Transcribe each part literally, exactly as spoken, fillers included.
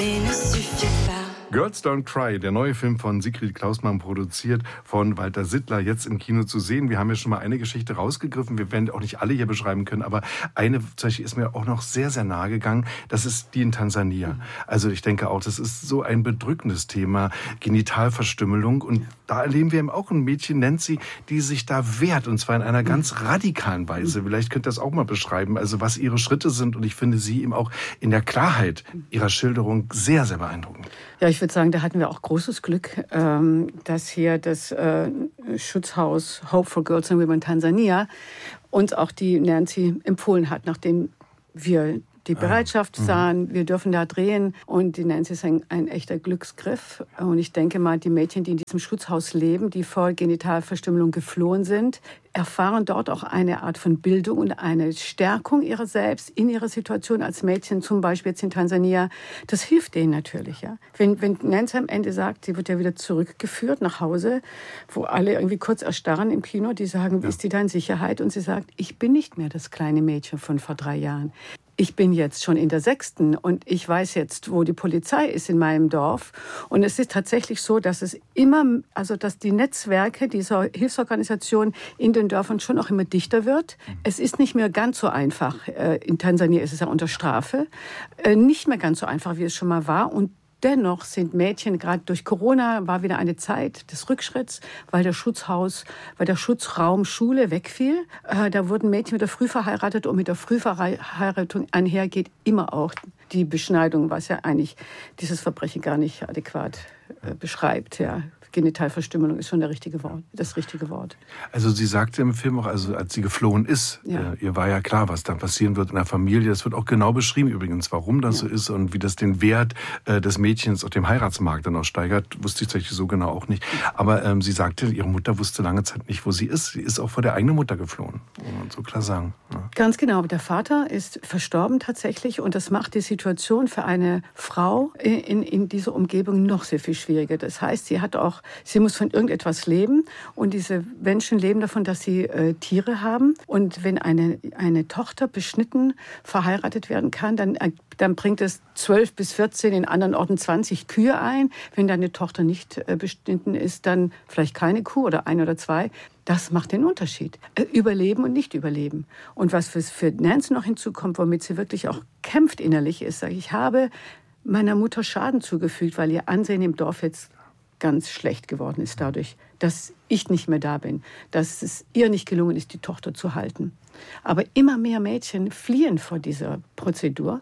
mais ne suffit pas. Girls Don't Cry, der neue Film von Sigrid Klausmann, produziert von Walter Sittler, jetzt im Kino zu sehen. Wir haben ja schon mal eine Geschichte rausgegriffen. Wir werden auch nicht alle hier beschreiben können, aber eine zum Beispiel ist mir auch noch sehr, sehr nahe gegangen. Das ist die in Tansania. Also ich denke auch, das ist so ein bedrückendes Thema, Genitalverstümmelung. Und da erleben wir eben auch ein Mädchen, Nancy, die sich da wehrt, und zwar in einer ganz radikalen Weise. Vielleicht könnt ihr das auch mal beschreiben, also was ihre Schritte sind. Und ich finde sie eben auch in der Klarheit ihrer Schilderung sehr, sehr beeindruckend. Ja, ich würde sagen, da hatten wir auch großes Glück, ähm, dass hier das äh, Schutzhaus Hope for Girls and Women Tansania uns auch die Nancy empfohlen hat, nachdem wir die Bereitschaft sahen, wir dürfen da drehen. Und die Nancy ist ein, ein echter Glücksgriff. Und ich denke mal, die Mädchen, die in diesem Schutzhaus leben, die vor Genitalverstümmelung geflohen sind, erfahren dort auch eine Art von Bildung und eine Stärkung ihrer selbst in ihrer Situation als Mädchen, zum Beispiel jetzt in Tansania. Das hilft denen natürlich. Ja? Wenn, wenn Nancy am Ende sagt, sie wird ja wieder zurückgeführt nach Hause, wo alle irgendwie kurz erstarren im Kino, die sagen, ja. Ist sie da in Sicherheit? Und sie sagt, ich bin nicht mehr das kleine Mädchen von vor drei Jahren. Ich bin jetzt schon in der sechsten und ich weiß jetzt, wo die Polizei ist in meinem Dorf. Und es ist tatsächlich so, dass es immer, also dass die Netzwerke dieser Hilfsorganisation in den Dörfern schon auch immer dichter wird. Es ist nicht mehr ganz so einfach. In Tansania ist es ja unter Strafe. Nicht mehr ganz so einfach, wie es schon mal war. Und dennoch sind Mädchen, gerade durch Corona war wieder eine Zeit des Rückschritts, weil der Schutzhaus, weil der Schutzraum Schule wegfiel. Äh, da wurden Mädchen wieder früh verheiratet und mit der Frühverheiratung einhergeht immer auch die Beschneidung, was ja eigentlich dieses Verbrechen gar nicht adäquat äh, beschreibt. Ja. Genitalverstümmelung ist schon der richtige Wort, das richtige Wort. Also sie sagte im Film auch, also als sie geflohen ist, ja. äh, ihr war ja klar, was dann passieren wird in der Familie. Das wird auch genau beschrieben übrigens, warum das ja. so ist und wie das den Wert äh, des Mädchens auf dem Heiratsmarkt dann auch steigert. Wusste ich tatsächlich so genau auch nicht. Aber ähm, sie sagte, ihre Mutter wusste lange Zeit nicht, wo sie ist. Sie ist auch vor der eigenen Mutter geflohen, muss man so klar sagen. Ja. Ganz genau. Der Vater ist verstorben tatsächlich und das macht die Situation für eine Frau in, in dieser Umgebung noch sehr viel schwieriger. Das heißt, sie hat auch Sie muss von irgendetwas leben und diese Menschen leben davon, dass sie äh, Tiere haben. Und wenn eine, eine Tochter beschnitten verheiratet werden kann, dann, äh, dann bringt es zwölf bis vierzehn, in anderen Orten zwanzig Kühe ein. Wenn deine Tochter nicht äh, beschnitten ist, dann vielleicht keine Kuh oder ein oder zwei. Das macht den Unterschied. Äh, überleben und nicht überleben. Und was für, für Nancy noch hinzukommt, womit sie wirklich auch kämpft innerlich, ist, sage ich, ich habe meiner Mutter Schaden zugefügt, weil ihr Ansehen im Dorf jetzt ganz schlecht geworden ist dadurch, dass ich nicht mehr da bin, dass es ihr nicht gelungen ist, die Tochter zu halten. Aber immer mehr Mädchen fliehen vor dieser Prozedur,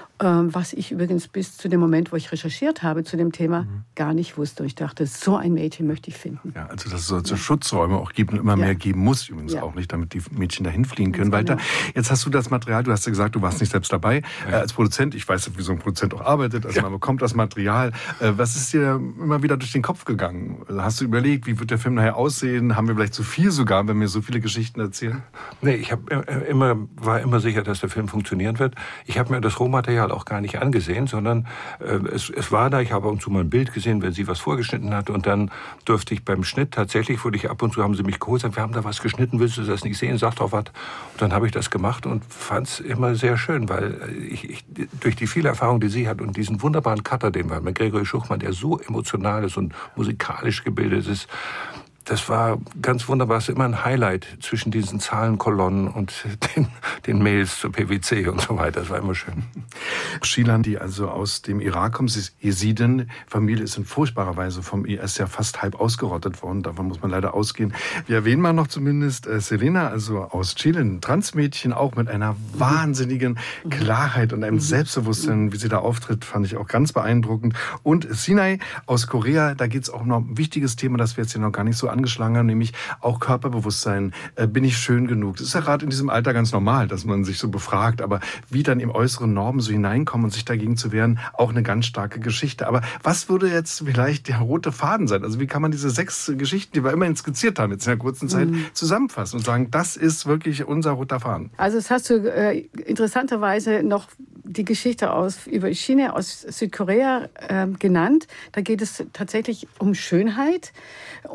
was ich übrigens bis zu dem Moment, wo ich recherchiert habe zu dem Thema, mhm. gar nicht wusste. Und ich dachte, so ein Mädchen möchte ich finden. Ja, also dass es solche ja. Schutzräume auch gibt und immer ja. mehr geben muss, übrigens ja. auch nicht, damit die Mädchen dahin fliehen können. Ganz Walter, genau. Jetzt hast du das Material, du hast ja gesagt, du warst nicht selbst dabei. Ja. Äh, als Produzent, ich weiß, wie so ein Produzent auch arbeitet, also ja. man bekommt das Material. Äh, was ist dir immer wieder durch den Kopf gegangen? Hast du überlegt, wie wird der Film nachher aussehen? Haben wir vielleicht zu viel sogar, wenn wir so viele Geschichten erzählen? Nee, ich hab immer, war immer sicher, dass der Film funktionieren wird. Ich habe mir das Rohmaterial auch gar nicht angesehen, sondern äh, es, es war da, ich habe ab und zu mal ein Bild gesehen, wenn sie was vorgeschnitten hat und dann durfte ich beim Schnitt, tatsächlich wurde ich ab und zu, haben sie mich geholt, gesagt, wir haben da was geschnitten, willst du das nicht sehen, sag doch was. Und dann habe ich das gemacht und fand es immer sehr schön, weil ich, ich durch die viele Erfahrung, die sie hat und diesen wunderbaren Cutter, den wir haben, mit Gregory Schuchmann, der so emotional ist und musikalisch gebildet ist, das war ganz wunderbar. Es ist immer ein Highlight zwischen diesen Zahlenkolonnen und den, den Mails zur P W C und so weiter. Das war immer schön. Shilan, die also aus dem Irak kommt, sie ist Jesiden. Familie ist in furchtbarer Weise vom I S ja fast halb ausgerottet worden. Davon muss man leider ausgehen. Wir erwähnen mal noch zumindest äh, Selena, also aus Chile, ein Transmädchen, auch mit einer wahnsinnigen Klarheit und einem Selbstbewusstsein, wie sie da auftritt, fand ich auch ganz beeindruckend. Und Sinai aus Korea, da geht es auch noch um ein wichtiges Thema, das wir jetzt hier noch gar nicht so angeschlagen haben, nämlich auch Körperbewusstsein. Äh, bin ich schön genug? Das ist ja gerade in diesem Alter ganz normal, dass man sich so befragt, aber wie dann im äußeren Normen so hineinkommen und sich dagegen zu wehren, auch eine ganz starke Geschichte. Aber was würde jetzt vielleicht der rote Faden sein? Also wie kann man diese sechs Geschichten, die wir immerhin skizziert haben, jetzt in der kurzen Zeit, mhm. zusammenfassen und sagen, das ist wirklich unser roter Faden? Also es hast du äh, interessanterweise noch die Geschichte aus, über China aus Südkorea äh, genannt. Da geht es tatsächlich um Schönheit. Und Schönheit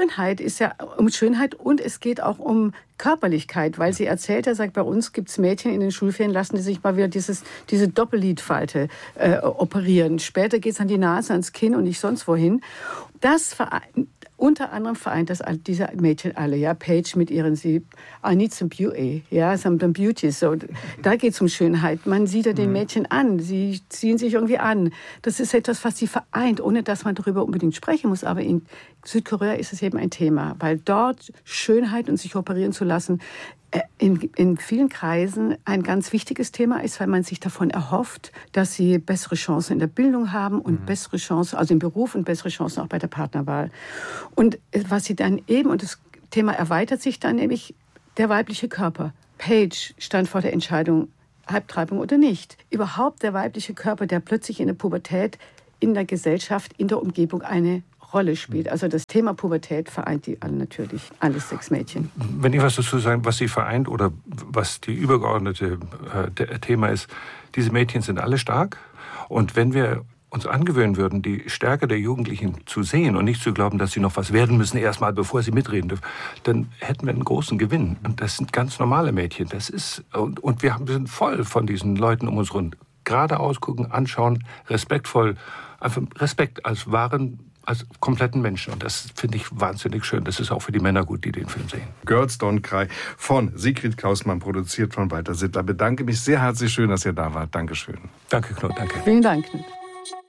Schönheit ist ja um Schönheit und es geht auch um Körperlichkeit, weil sie erzählt, er sagt, bei uns gibt es Mädchen in den Schulferien, lassen die sich mal wieder dieses, diese Doppellidfalte äh, operieren. Später geht es an die Nase, ans Kinn und nicht sonst wohin. Das vereint, unter anderem vereint das diese Mädchen alle, ja, Paige mit ihren, sie, I need some beauty, ja, some beauty, so, da geht es um Schönheit. Man sieht ja den Mädchen an, sie ziehen sich irgendwie an. Das ist etwas, was sie vereint, ohne dass man darüber unbedingt sprechen muss, aber in Südkorea ist es eben ein Thema, weil dort Schönheit und sich operieren zu lassen in, in vielen Kreisen ein ganz wichtiges Thema ist, weil man sich davon erhofft, dass sie bessere Chancen in der Bildung haben und mhm. bessere Chancen, also im Beruf und bessere Chancen auch bei der Partnerwahl. Und was sie dann eben, und das Thema erweitert sich dann nämlich, der weibliche Körper. Paige stand vor der Entscheidung, Halbtreibung oder nicht. Überhaupt der weibliche Körper, der plötzlich in der Pubertät in der Gesellschaft, in der Umgebung eine Rolle spielt. Also das Thema Pubertät vereint die alle natürlich, alle sechs Mädchen. Wenn ich was dazu sagen, was sie vereint oder was die übergeordnete äh, Thema ist, diese Mädchen sind alle stark und wenn wir uns angewöhnen würden, die Stärke der Jugendlichen zu sehen und nicht zu glauben, dass sie noch was werden müssen erstmal, bevor sie mitreden dürfen, dann hätten wir einen großen Gewinn. Und das sind ganz normale Mädchen. Das ist und, und wir sind voll von diesen Leuten um uns rum. Geradeaus gucken, anschauen, respektvoll, einfach Respekt als wahren als kompletten Menschen. Und das finde ich wahnsinnig schön. Das ist auch für die Männer gut, die den Film sehen. Girls Don't Cry von Sigrid Klausmann, produziert von Walter Sittler. Bedanke mich sehr herzlich. Schön, dass ihr da wart. Dankeschön. Danke, Knut. Danke. Vielen Dank, Knut.